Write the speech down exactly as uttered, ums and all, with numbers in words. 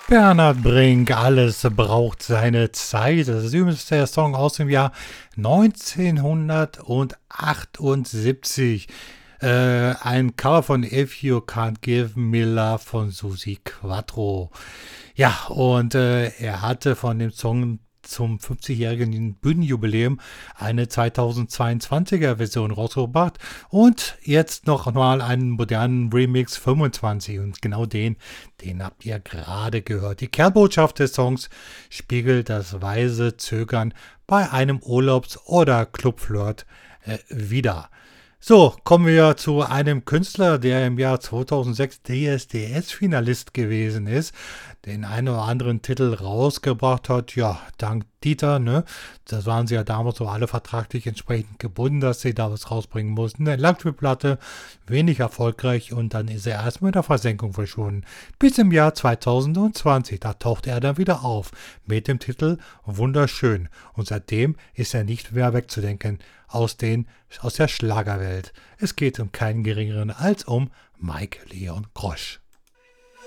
Bernhard Brink, alles braucht seine Zeit. Das ist übrigens der Song aus dem Jahr neunzehnhundertachtundsiebzig. Äh, ein Cover von If You Can't Give Me Love von Susi Quattro. Ja, und äh, er hatte von dem Song zum fünfzigjährigen Bühnenjubiläum eine zweitausendzweiundzwanziger Version rausgebracht und jetzt noch mal einen modernen Remix fünfundzwanzig und genau den, den habt ihr gerade gehört. Die Kernbotschaft des Songs spiegelt das weise Zögern bei einem Urlaubs- oder Clubflirt äh, wider. So, kommen wir zu einem Künstler, der im Jahr zweitausendsechs D S D S-Finalist gewesen ist, den einen oder anderen Titel rausgebracht hat, ja, dank Dieter, ne? Das waren sie ja damals so alle vertraglich entsprechend gebunden, dass sie da was rausbringen mussten. Eine Langspielplatte, wenig erfolgreich und dann ist er erstmal in der Versenkung verschwunden. Bis im Jahr zweitausendzwanzig, da taucht er dann wieder auf mit dem Titel Wunderschön und seitdem ist er nicht mehr wegzudenken aus, den, aus der Schlagerwelt. Es geht um keinen geringeren als um Mike Leon Grosch.